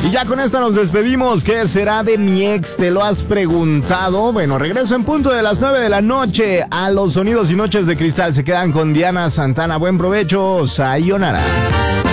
Y ya con esta nos despedimos. ¿Qué será de mi ex? ¿Te lo has preguntado? Bueno, regreso en punto de las 9 de la noche a Los Sonidos y Noches de Cristal. Se quedan con Diana Santana. Buen provecho. Sayonara.